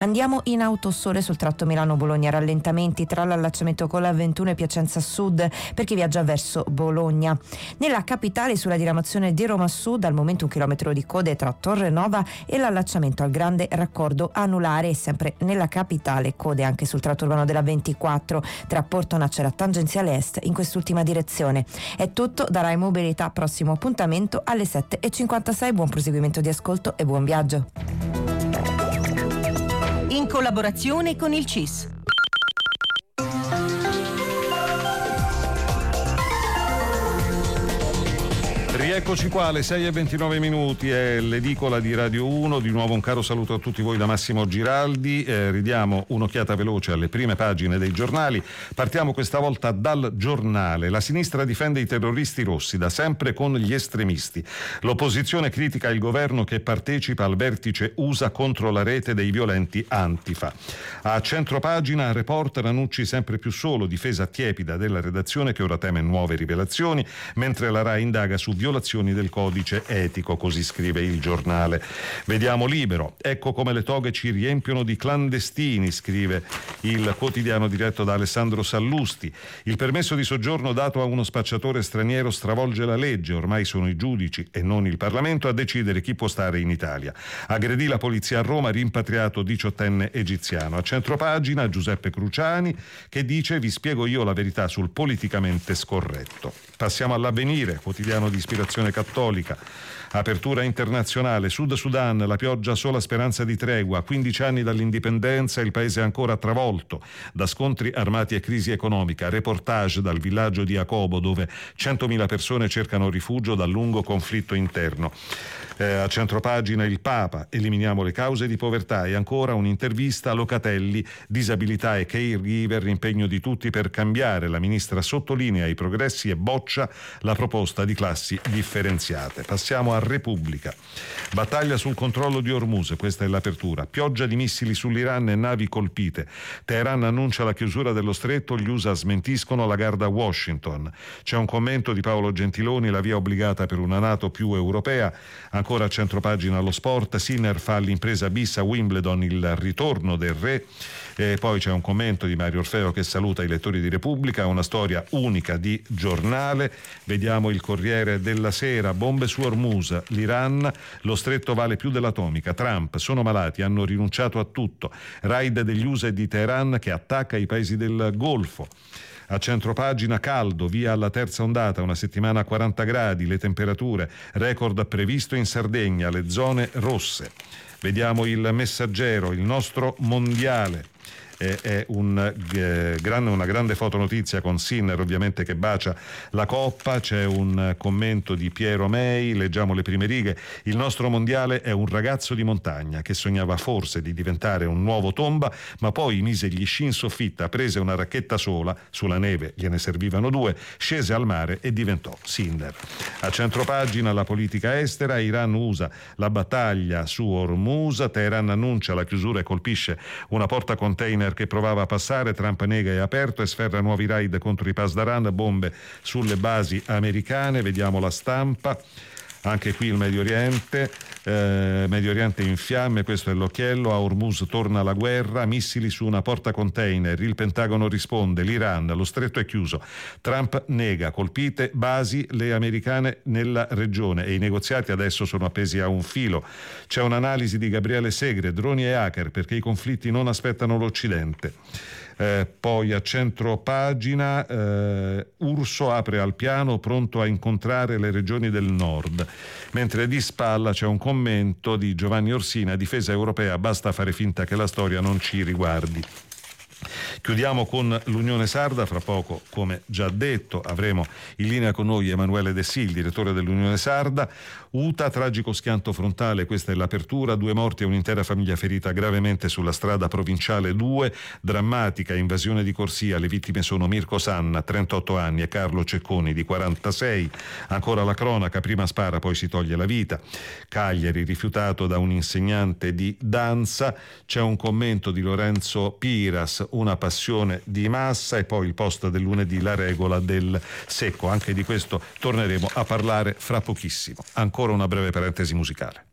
Andiamo in Autosole sul tratto Milano-Bologna, rallentamenti tra l'allacciamento con la 21 e Piacenza Sud per chi viaggia verso Bologna. Nella capitale sulla diramazione di Roma Sud al momento 1 chilometro di code tra Torre Nova e l'allacciamento al grande raccordo anulare, e sempre nella capitale code anche sul tratto urbano della 24 tra Porto Nacera tangenziale est in quest'ultima direzione. È tutto da Rai Mobilità, prossimo appuntamento alle 7:56. Buon proseguimento di ascolto e buon viaggio. In collaborazione con il CIS. Rieccoci qua alle 6:29, è l'edicola di Radio 1. Di nuovo un caro saluto a tutti voi da Massimo Giraldi. Ridiamo un'occhiata veloce alle prime pagine dei giornali. Partiamo questa volta dal Giornale. La sinistra difende i terroristi rossi, da sempre con gli estremisti. L'opposizione critica il governo che partecipa al vertice USA contro la rete dei violenti Antifa. A centropagina Reporter, Ranucci sempre più solo, difesa tiepida della redazione che ora teme nuove rivelazioni, mentre la Rai indaga su violazioni del codice etico, così scrive il Giornale. Vediamo Libero. Ecco come le toghe ci riempiono di clandestini, scrive il quotidiano diretto da Alessandro Sallusti. Il permesso di soggiorno dato a uno spacciatore straniero stravolge la legge, ormai sono i giudici e non il Parlamento a decidere chi può stare in Italia. Aggredì la polizia a Roma, rimpatriato 18enne egiziano. A centropagina Giuseppe Cruciani che dice: vi spiego io la verità sul politicamente scorretto. Passiamo all'Avvenire, quotidiano di ispirazione cattolica. Apertura internazionale, Sud Sudan, la pioggia sola speranza di tregua, 15 anni dall'indipendenza, il paese è ancora travolto da scontri armati e crisi economica. Reportage dal villaggio di Akobo, dove 100.000 persone cercano rifugio dal lungo conflitto interno. A centropagina il Papa, eliminiamo le cause di povertà, e ancora un'intervista a Locatelli, disabilità e caregiver, impegno di tutti per cambiare. La ministra sottolinea i progressi e boccia la proposta di classi differenziate. Passiamo a Repubblica. Battaglia sul controllo di Hormuz, questa è l'apertura. Pioggia di missili sull'Iran e navi colpite. Teheran annuncia la chiusura dello stretto, gli USA smentiscono la gara da Washington. C'è un commento di Paolo Gentiloni, la via obbligata per una NATO più europea. Ancora a centropagina lo sport, Sinner fa l'impresa bis a Wimbledon, il ritorno del re. E poi c'è un commento di Mario Orfeo che saluta i lettori di Repubblica, una storia unica di giornale. Vediamo il Corriere della Sera, bombe su Hormuz, l'Iran, lo stretto vale più dell'atomica, Trump, sono malati, hanno rinunciato a tutto, raid degli USA e di Teheran che attacca i paesi del Golfo. A centropagina caldo, via alla terza ondata, una settimana a 40 gradi, le temperature, record previsto in Sardegna, le zone rosse. Vediamo il Messaggero, il nostro mondiale. È una grande fotonotizia con Sinner ovviamente che bacia la coppa. C'è un commento di Piero Mei, leggiamo le prime righe. Il nostro mondiale è un ragazzo di montagna che sognava forse di diventare un nuovo Tomba, ma poi mise gli sci in soffitta, prese una racchetta sola, sulla neve gliene servivano 2, scese al mare e diventò Sinner. A centropagina la politica estera, Iran USA, la battaglia su Hormuz, Teheran annuncia la chiusura e colpisce una porta container che provava a passare, Trump nega è aperto e sferra nuovi raid contro i Pasdaran, bombe sulle basi americane. Vediamo La Stampa. Anche qui il Medio Oriente in fiamme, questo è l'occhiello. A Hormuz torna la guerra, missili su una porta container, il Pentagono risponde, l'Iran, lo stretto è chiuso, Trump nega, colpite basi le americane nella regione e i negoziati adesso sono appesi a un filo. C'è un'analisi di Gabriele Segre, droni e hacker perché i conflitti non aspettano l'Occidente. Poi a centropagina Urso apre al piano pronto a incontrare le regioni del nord, mentre di spalla c'è un commento di Giovanni Orsina, difesa europea, basta fare finta che la storia non ci riguardi. Chiudiamo con l'Unione Sarda, fra poco come già detto avremo in linea con noi Emanuele De Sil, direttore dell'Unione Sarda. UTA, tragico schianto frontale, questa è l'apertura, 2 morti e un'intera famiglia ferita gravemente sulla strada provinciale 2, drammatica invasione di corsia, le vittime sono Mirko Sanna, 38 anni e Carlo Cecconi di 46, ancora la cronaca, prima spara poi si toglie la vita, Cagliari rifiutato da un insegnante di danza, c'è un commento di Lorenzo Piras, una passione di massa, e poi il post del lunedì, la regola del secco, anche di questo torneremo a parlare fra pochissimo. Ancora una breve parentesi musicale.